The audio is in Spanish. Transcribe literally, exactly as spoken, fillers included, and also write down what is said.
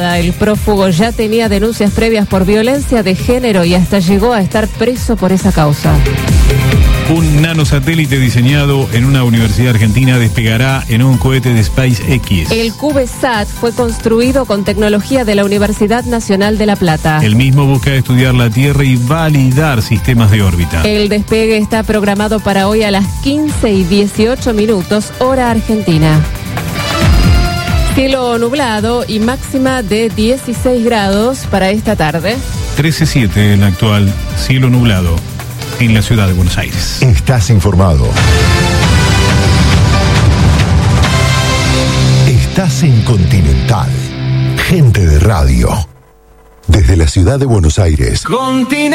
madrugada. El prófugo ya tenía denuncias previas por violencia de género y hasta llegó a estar preso por esa causa. Un nanosatélite diseñado en una universidad argentina despegará en un cohete de SpaceX. El CubeSat fue construido con tecnología de la Universidad Nacional de La Plata. El mismo busca estudiar la Tierra y validar sistemas de órbita. El despegue está programado para hoy a las quince y dieciocho minutos, hora argentina. Cielo nublado y máxima de dieciséis grados para esta tarde. trece siete en la actual, cielo nublado en la ciudad de Buenos Aires. Estás informado. Estás en Continental. Gente de radio. Desde la ciudad de Buenos Aires. Continental.